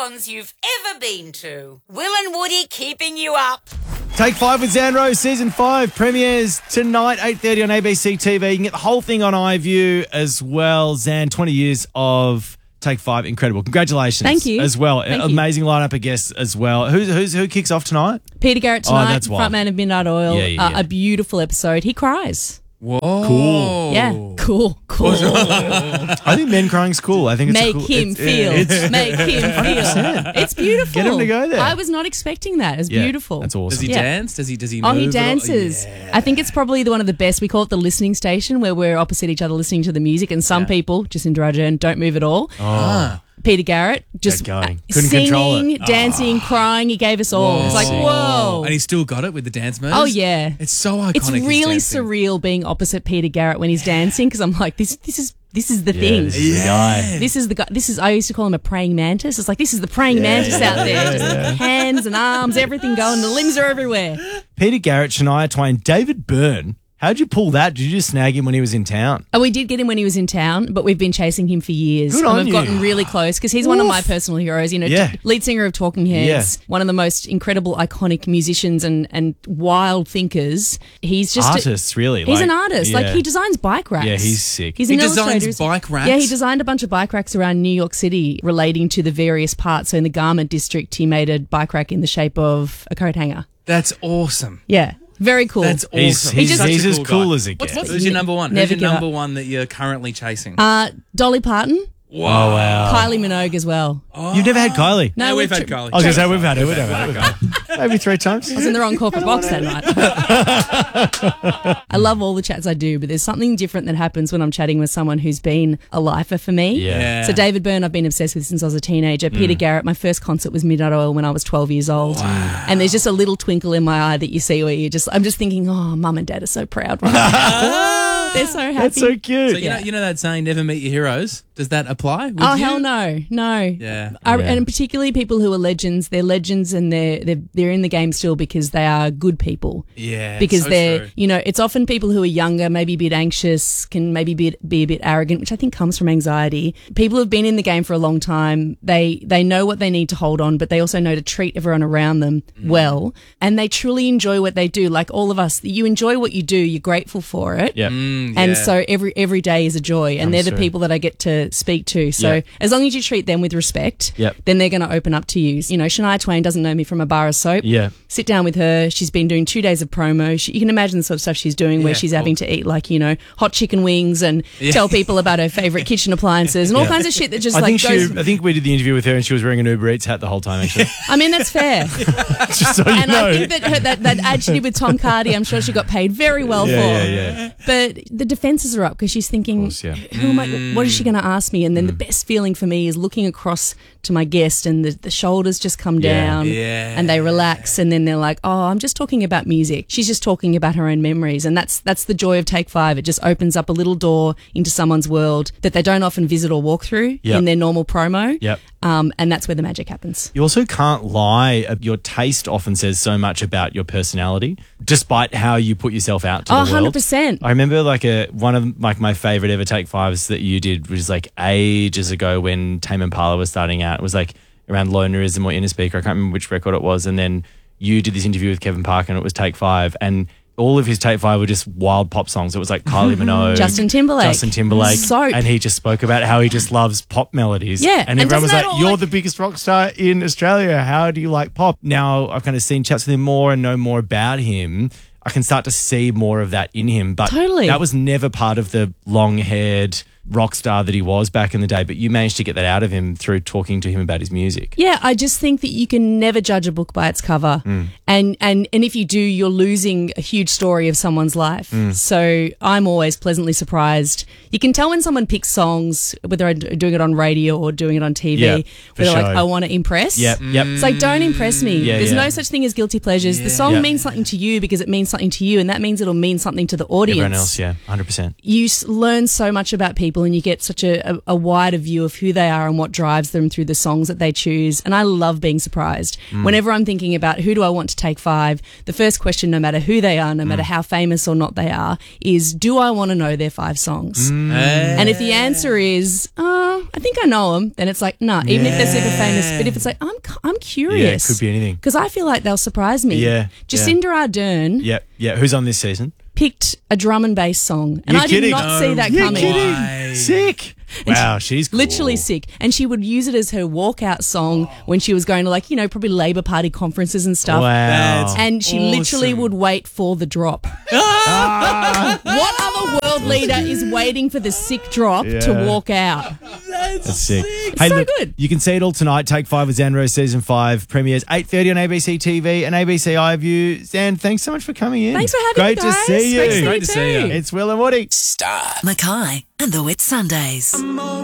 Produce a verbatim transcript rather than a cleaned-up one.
cons you've ever been to. Will and Woody keeping you up. Take Five with Zan Rose, Season five, premieres tonight, eight thirty on A B C T V. You can get the whole thing on iView as well. Zan, twenty years of Take Five, incredible. Congratulations. Thank you. As well. Thank Amazing you. lineup of guests as well. Who's, who's, who kicks off tonight? Peter Garrett tonight, oh, that's wild. frontman of Midnight Oil. Yeah, yeah, yeah. Uh, a beautiful episode. He cries. Whoa. Cool. Yeah, cool, cool. I think men crying's cool. I think it's Make a cool, him it's, feel. It's, Make him feel. It's beautiful. Get him to go there. I was not expecting that. It's yeah, beautiful. That's awesome. Does he Yeah. dance? Does he Does he Oh, move he at all? dances. Yeah. I think it's probably the one of the best. We call it the listening station, where we're opposite each other listening to the music, and some Yeah. people, Jacinda Ardern, don't move at all. Ah. Peter Garrett just Get going. uh, Couldn't control singing, it. dancing, crying. He gave us all. It's like, whoa. And he still got it with the dance moves? Oh, yeah. It's so iconic. It's his really dancing. surreal being opposite Peter Garrett when he's dancing, because I'm like, this this is this is the Yeah, thing. this is the guy. This is the guy. This is I used to call him a praying mantis. It's like this is the praying mantis out there, just hands and arms, everything going. The limbs are everywhere. Peter Garrett, Shania Twain, David Byrne. How'd you pull that? Did you just snag him when he was in town? Oh, we did get him when he was in town, but we've been chasing him for years. Good and on we've you. gotten really close because he's one of my personal heroes. You know, Yeah. t- lead singer of Talking Heads, one of the most incredible, iconic musicians and, and wild thinkers. He's just a- Artists, really. He's like, an artist. yeah. Like, he designs bike racks. Yeah, he's sick. He's He an designs illustrator. bike racks? Yeah, he designed a bunch of bike racks around New York City relating to the various parts. So in the garment district, he made a bike rack in the shape of a coat hanger. That's awesome. Yeah, very cool. That's awesome. He's, he's, just- he's Such a as cool cool guy. as it What's, gets. what's your number one? Never Who's your give number up. one that you're currently chasing? uh, Dolly Parton, Oh, wow. Kylie Minogue as well. You've never had Kylie? No, No, we've we've had tr- Kylie. I was going to say, we've had it. We've had it. We've had it. Maybe three times. I was in the wrong corporate box that night. I love all the chats I do, but there's something different that happens when I'm chatting with someone who's been a lifer for me. Yeah. Yeah. So David Byrne, I've been obsessed with since I was a teenager. Peter Garrett, my first concert was Midnight Oil when I was twelve years old. And there's just a little twinkle in my eye that you see where you just, I'm just thinking, oh, mum and dad are so proud right now. They're so happy. That's so cute. So you know, you know that saying, "Never meet your heroes." Does that apply? With Oh, you? hell no. No. Yeah. I, Yeah. And particularly people who are legends, they're legends and they're, they're they're in the game still because they are good people. Yeah. Because so they're, true. you know, it's often people who are younger, maybe a bit anxious, can maybe be, be a bit arrogant, which I think comes from anxiety. People who've been in the game for a long time, they, they know what they need to hold on, but they also know to treat everyone around them Mm. well. And they truly enjoy what they do. Like all of us, you enjoy what you do, you're grateful for it. Yeah. Mm, And yeah. so every every day is a joy, and Comes they're the through. people that I get to speak to. So Yeah. as long as you treat them with respect, Yep. then they're going to open up to you. You know, Shania Twain doesn't know me from a bar of soap. Yeah. Sit down with her. She's been doing two days of promo. She, you can imagine the sort of stuff she's doing where Yeah, she's cool. having to eat like, you know, hot chicken wings and Yeah. tell people about her favourite kitchen appliances and all kinds of shit that just I like think goes. she. I think we did the interview with her, and she was wearing an Uber Eats hat the whole time. Actually, I mean, that's fair. just so you And know. I think that, her, that that ad she did with Tom Cardy, I'm sure she got paid very well yeah, for. yeah, yeah. But the defences are up because she's thinking, course, yeah. who am I, what is she going to ask me? And then the Mm. best feeling for me is looking across to my guest and the, the shoulders just come Yeah. down Yeah. and they relax. And then they're like, oh, I'm just talking about music. She's just talking about her own memories. And that's that's the joy of Take Five. It just opens up a little door into someone's world that they don't often visit or walk through Yep. in their normal promo. Yep. Um, and that's where the magic happens. You also can't lie. Your taste often says so much about your personality, despite how you put yourself out to Oh, the one hundred world. percent. I remember like a one of like my favorite ever Take Fives that you did was like ages ago when Tame Impala was starting out. It was like around Lonerism or Inner Speaker. I can't remember which record it was. And then you did this interview with Kevin Parker and it was Take Five. And all of his Take Five were just wild pop songs. It was like Kylie Minogue, Justin Timberlake. Justin Timberlake, Soap. and he just spoke about how he just loves pop melodies. Yeah, and and everyone was doesn't like, that all, "You're like- the biggest rock star in Australia. How do you like pop?" Now I've kind of seen chats with him more and know more about him. I can start to see more of that in him, but Totally. that was never part of the long-haired rock star that he was back in the day. But you managed to get that out of him through talking to him about his music. Yeah, I just think that you can never judge a book by its cover. Mm. And, and and if you do, you're losing a huge story of someone's life. Mm. So I'm always pleasantly surprised. You can tell when someone picks songs, whether I'm doing it on radio or doing it on T V, Yeah, where for they're like, sure. I want to impress. Yep, yep. It's like, don't impress me. Yeah, There's yeah. no such thing as guilty pleasures. The song Yeah. means something to you because it means something to you, and that means it'll mean something to the audience. Everyone else, yeah, one hundred percent. You s- learn so much about people people and you get such a, a, a wider view of who they are and what drives them through the songs that they choose. And I love being surprised. Mm. Whenever I'm thinking about who do I want to take five, the first question, no matter who they are, no matter Mm. how famous or not they are, is do I want to know their five songs? Mm. And if the answer is, oh, I think I know them, then it's like, no, nah, even if they're super famous. But if it's like, I'm I'm curious. Yeah, it could be anything. Because I feel like they'll surprise me. Yeah, Jacinda Ardern Yep, yeah. Who's on this season? picked a drum and bass song. And You're I kidding. did not see that You're coming. kidding. Why? Sick. Wow, she's cool. Literally sick. And she would use it as her walkout song when she was going to, like, you know, probably Labour Party conferences and stuff. Wow. That's And she literally awesome. would wait for the drop. Ah. What other world leader is waiting for the sick drop Yeah. to walk out? That's sick. It's so good. You can see it all tonight. Take Five with Zan Rose season five premieres eight thirty on A B C T V and A B C iView. Zan, thanks so much for coming in. Thanks for having Great me, guys. to see you. Great to see Great you to see too. you. It's Will and Woody. Mackay and the Wit Sundays.